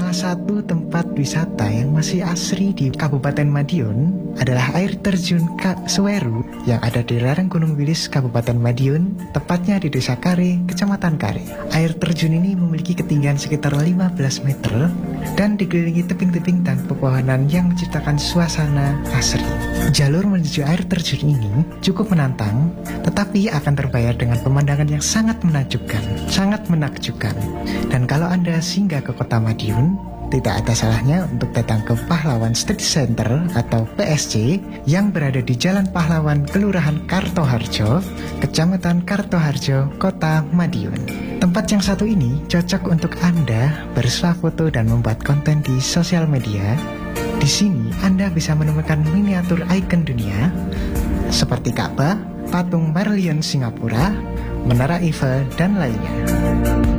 Salah satu tempat wisata yang masih asri di Kabupaten Madiun adalah air terjun Seweru yang ada di lereng Gunung Wilis, Kabupaten Madiun, tepatnya di Desa Kare, Kecamatan Kare. Air terjun ini memiliki ketinggian sekitar 15 meter dan dikelilingi tebing-tebing dan pepohonan yang menciptakan suasana asri. Jalur menuju air terjun ini cukup menantang, tetapi akan terbayar dengan pemandangan yang sangat menakjubkan. Dan kalau Anda singgah ke kota Madiun, tidak ada salahnya untuk datang ke Pahlawan Street Center atau PSC yang berada di Jalan Pahlawan, Kelurahan Kartoharjo, Kecamatan Kartoharjo, Kota Madiun. Tempat yang satu ini cocok untuk Anda bersuah foto dan membuat konten di sosial media. Di sini Anda bisa menemukan miniatur ikon dunia seperti Ka'bah, patung Merlion Singapura, Menara Eiffel, dan lainnya.